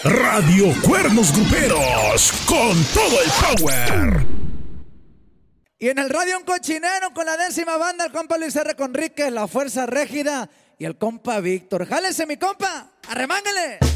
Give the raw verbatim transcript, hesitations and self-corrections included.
Radio Cuernos Gruperos, con todo el power. Y en el radio un cochinero con la décima banda, el compa Luis R. Conríquez, la Fuerza Régida y el compa Víctor. ¡Jálese, mi compa! ¡Arremángale!